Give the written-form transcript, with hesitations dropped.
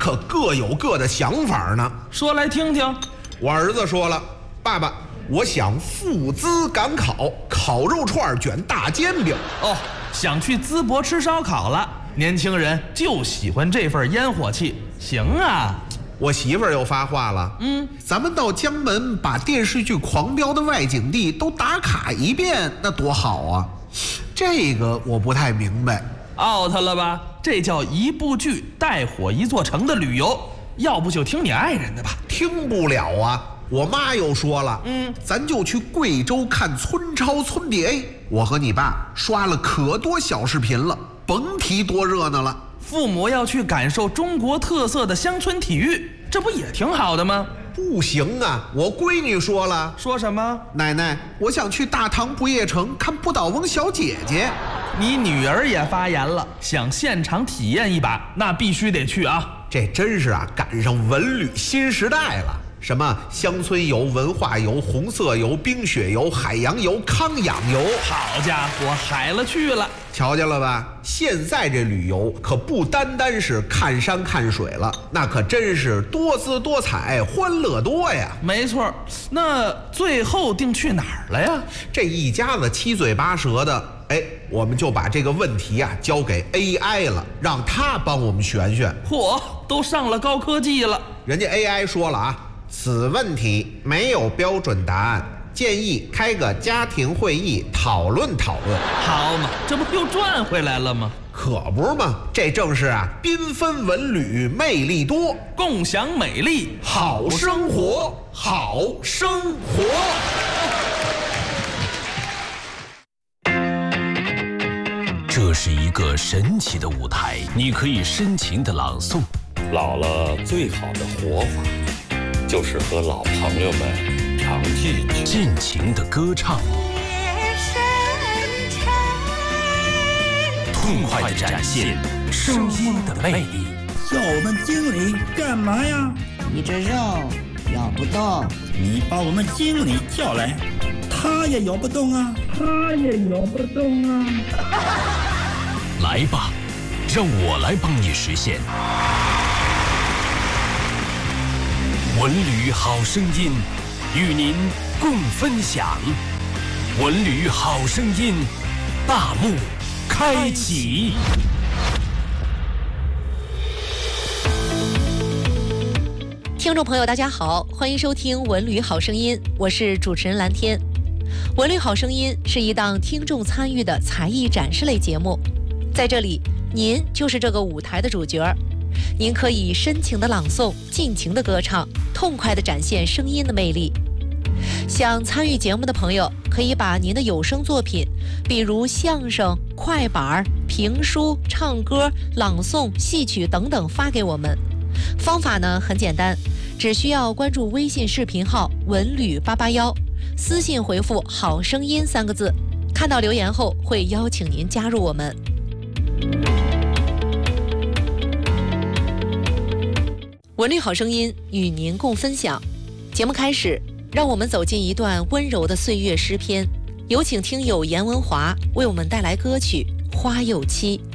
可各有各的想法呢。 说来听听。 我儿子说了，爸爸，我想赴淄赶考，烤肉串卷大煎饼。 哦，想去淄博吃烧烤了。年轻人就喜欢这份烟火气。行啊。 我媳妇儿又发话了，咱们到江门把电视剧《狂飙》的外景地都打卡一遍，那多好啊！这个我不太明白。 out 了吧？这叫一部剧带火一座城的旅游，要不就听你爱人的吧。 听不了啊！我妈又说了，咱就去贵州看村超村 DA。我和你爸刷了可多小视频了，甭提多热闹了。 父母要去感受中国特色的乡村体育，这不也挺好的吗？ 不行啊！我闺女说了。 说什么？ 奶奶，我想去大唐不夜城看不倒翁小姐姐。 你女儿也发言了，想现场体验一把，那必须得去啊！ 这真是啊，赶上文旅新时代了。什么乡村游、文化游、红色游、冰雪游、海洋游、康养游， 好家伙，海了去了！ 瞧见了吧？现在这旅游可不单单是看山看水了，那可真是多姿多彩、欢乐多呀！ 没错，那最后定去哪儿了呀？ 这一家子七嘴八舌的，我们就把这个问题啊交给 AI 了，让他帮我们选选。 嚯，都上了高科技了！ 人家 AI 说了啊，此问题没有标准答案，建议开个家庭会议讨论讨论。 好嘛，这不又赚回来了吗？ 可不是嘛，这正是啊，缤纷文旅魅力多， 共享美丽， 好生活，好生活。 这是一个神奇的舞台，你可以深情的朗诵。 老了最好的活法，就是和老朋友们常聚聚， 尽情的歌唱，痛快的展现声音的魅力。 叫我们经理干嘛呀？ 你这肉咬不动， 你把我们经理叫来，他也咬不动啊，他也咬不动啊。 来吧，让我来帮你实现。文旅好声音，与您共分享。文旅好声音，大幕开启。 听众朋友大家好，欢迎收听文旅好声音，我是主持人蓝天。文旅好声音是一档听众参与的才艺展示类节目，在这里您就是这个舞台的主角，您可以深情的朗诵，尽情的歌唱，痛快的展现声音的魅力。想参与节目的朋友可以把您的有声作品，比如相声、快板、评书、唱歌、朗诵、戏曲等等发给我们。方法呢很简单，只需要关注微信视频号文旅881，私信回复好声音3个字，看到留言后会邀请您加入我们。文旅好声音与您共分享。节目开始，让我们走进一段温柔的岁月诗篇，有请听友严文华为我们带来歌曲《花又期》。